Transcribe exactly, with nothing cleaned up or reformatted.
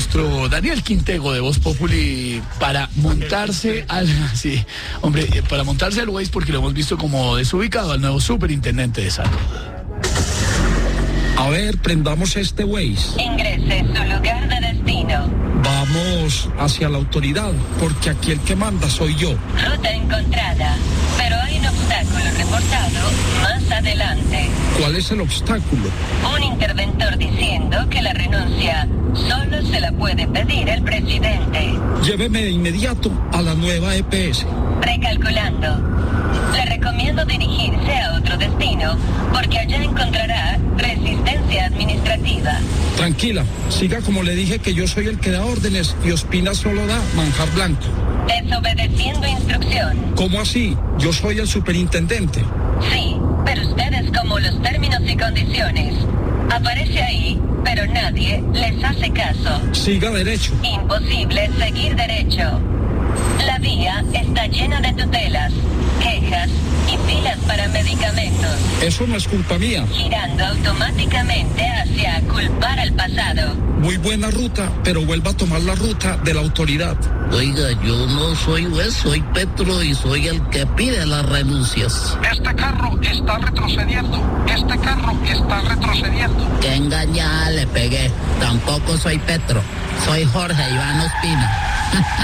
nuestro Daniel Quintego de Voz Populi para montarse al, sí, hombre, para montarse al Waze, porque lo hemos visto como desubicado al nuevo superintendente de salud. A ver, prendamos este Waze. Ingrese en su lugar de destino. Vamos hacia la autoridad, porque aquí el que manda soy yo. Ruta encontrada, pero hay un obstáculo reportado más adelante. ¿Cuál es el obstáculo? Un interventor diciendo que la renuncia solo se la puede pedir el presidente. Lléveme de inmediato a la nueva E P S. Recalculando. Le recomiendo dirigirse a otro destino, porque allá encontrará resistencia administrativa. Tranquila, siga como le dije, que yo soy el que da órdenes y Ospina solo da manjar blanco. Desobedeciendo instrucción. ¿Cómo así? Yo soy el superintendente. Sí, pero ustedes como los términos y condiciones. Aparece ahí, pero nadie les hace caso. Siga derecho. Imposible seguir derecho. La vía está llena de tutelas, quejas y filas para medicamentos. Eso no es culpa mía. Girando automáticamente hacia culpar al pasado. Muy buena ruta, pero vuelva a tomar la ruta de la autoridad. Oiga, yo no soy juez, soy Petro y soy el que pide las renuncias. Este carro está retrocediendo. Este carro está retrocediendo. Qué engañada le pegué. Tampoco soy Petro, soy Jorge Iván Ospina.